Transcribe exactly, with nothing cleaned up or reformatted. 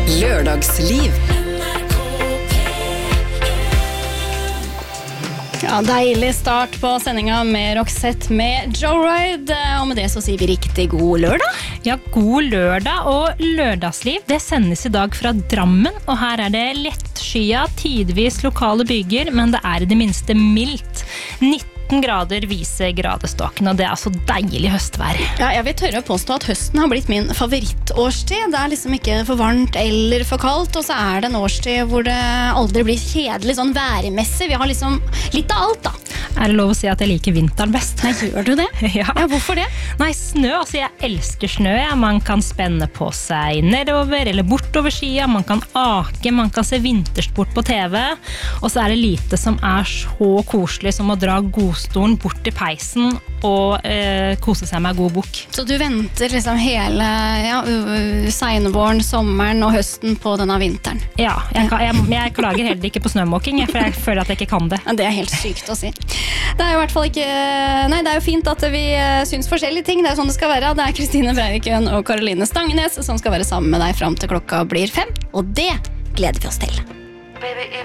Lørdagsliv. Ja, deilig start på sendinga med Roxette med Joyride. Og med det så sier vi riktig god lørdag. Ja, god lørdag og lørdagsliv. Det sendes i dag fra Drammen, og her er det lettskya, tidvis lokale byger, men det er i det minste mildt. nitten grader viser gradestokken, og det er altså deilig høstvær. Ja, jeg vil tørre å påstå at høsten har blitt min favorittårstid. Det er liksom ikke for varmt eller for kaldt, og så er det en årstid hvor det aldri blir kjedelig sånn værmessig. Vi har liksom litt av alt da. Er det lov å si at jeg liker vinteren best? Nei, gjør du det? Ja. Ja, hvorfor det? Nei, snø, altså jeg elsker snø. Ja. Man kan spenne på seg nedover eller bortover skia, man kan ake, man kan se vintersport på T V, og så er det lite som er så koselig som å dra godstolen bort til peisen og eh, kose seg med god bok. Så du venter liksom hele ja, senvåren, sommeren og høsten på denne vinteren? Ja, jeg, jeg, jeg klager heller ikke på snømåking, for jeg føler at jeg ikke kan det. Det er helt sykt å si. Det er jo i hvert fall ikke Nei, det er jo fint at vi syns forskjellige ting. Det er sånn det skal være. Det er Kristine Breiviken og Karoline Stangenes som skal være sammen med deg fram til klokka blir fem. Og det gleder vi oss til. Baby,